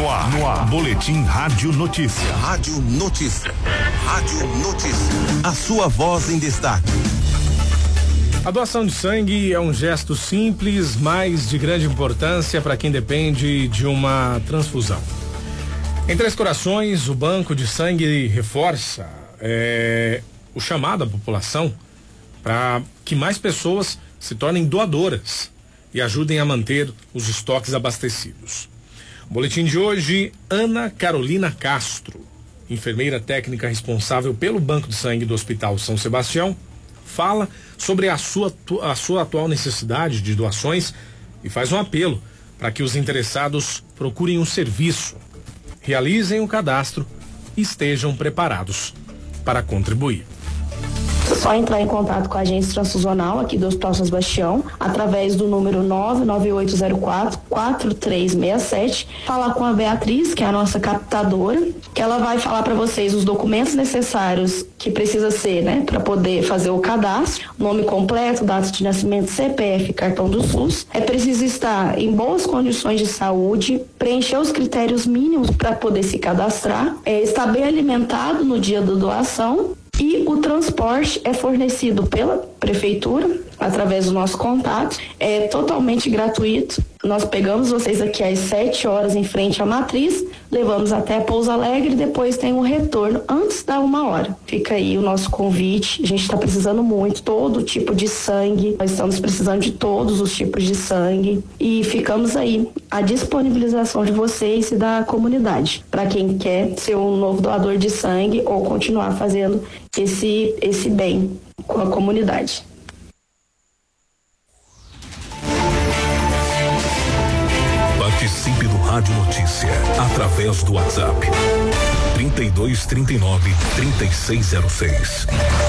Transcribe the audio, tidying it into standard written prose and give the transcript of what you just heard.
No ar. Boletim Rádio Notícia. Rádio Notícia. Rádio Notícia. A sua voz em destaque. A doação de sangue é um gesto simples, mas de grande importância para quem depende de uma transfusão. Em Três Corações, o Banco de Sangue reforça o chamado à população para que mais pessoas se tornem doadoras e ajudem a manter os estoques abastecidos. O boletim de hoje, Ana Carolina Castro, enfermeira técnica responsável pelo Banco de Sangue do Hospital São Sebastião, fala sobre a sua atual necessidade de doações e faz um apelo para que os interessados procurem um serviço, realizem o cadastro e estejam preparados para contribuir. É só entrar em contato com a agência transfusional aqui do Hospital São Sebastião, através do número 99804-4367, falar com a Beatriz, que é a nossa captadora, que ela vai falar para vocês os documentos necessários que precisa ser, para poder fazer o cadastro, nome completo, data de nascimento, CPF, cartão do SUS. É preciso estar em boas condições de saúde, preencher os critérios mínimos para poder se cadastrar, estar bem alimentado no dia da doação. E o transporte é fornecido pela prefeitura, através do nosso contato, é totalmente gratuito. Nós pegamos vocês aqui às 7 horas em frente à matriz, levamos até Pouso Alegre e depois tem um retorno antes da 1 hora. Fica aí o nosso convite, a gente está precisando muito, todo tipo de sangue, nós estamos precisando de todos os tipos de sangue e ficamos aí à disponibilização de vocês e da comunidade, para quem quer ser um novo doador de sangue ou continuar fazendo esse bem com a comunidade. Participe do Rádio Notícia através do WhatsApp 3239-3606.